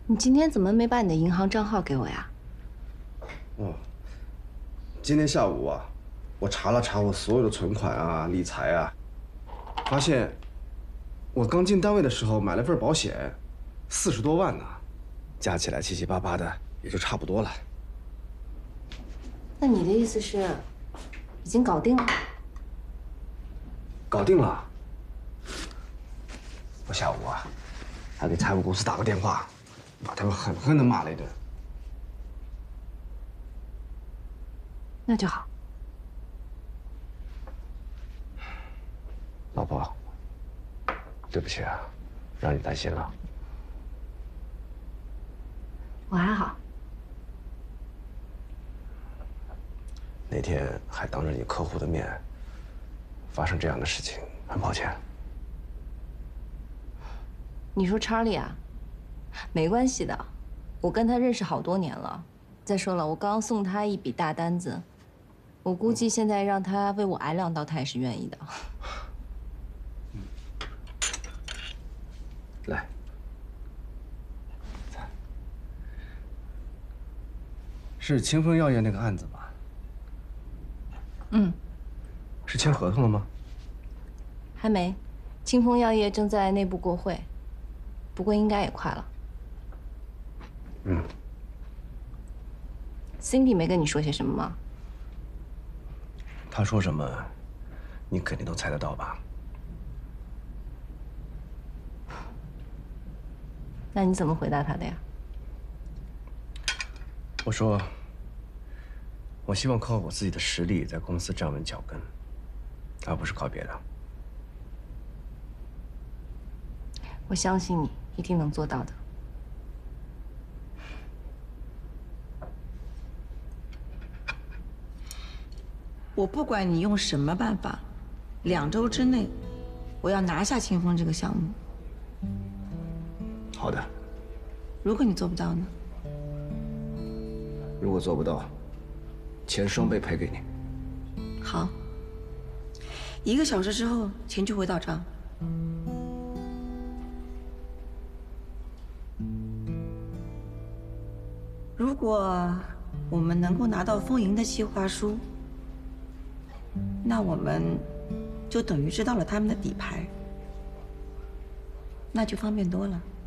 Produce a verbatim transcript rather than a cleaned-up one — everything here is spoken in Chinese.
你今天怎么没把你的银行账号给我呀？ 哦，今天下午啊，我查了查我所有的存款啊、理财啊，发现我刚进单位的时候买了份保险，四十多万呢，加起来七七八八的也就差不多了。 那你的意思是，已经搞定了？ 搞定了。我下午啊，还给财务公司打个电话，把他们狠狠地骂了一顿。 那就好。 老婆，对不起啊，让你担心了。 我还好。 那天还当着你客户的面发生这样的事情，很抱歉。 你说查理啊，没关系的，我跟他认识好多年了。再说了，我刚送他一笔大单子，我估计现在让他为我挨两刀，他也是愿意的。 来，是清风药业那个案子吧？ 嗯， 是签合同了吗？ 还没，清风药业正在内部过会，不过应该也快了。 嗯。 Cindy 没跟你说些什么吗？ 他说什么，你肯定都猜得到吧？ 那你怎么回答他的呀？ 我说，我希望靠我自己的实力在公司站稳脚跟，而不是靠别的。 我相信你一定能做到的。 我不管你用什么办法，两周之内，我要拿下清风这个项目。 好的。 如果你做不到呢？ 如果做不到，钱双倍赔给你。 好。一个小时之后，钱就会到账。如果我们能够拿到丰盈的计划书，那我们就等于知道了他们的底牌，那就方便多了。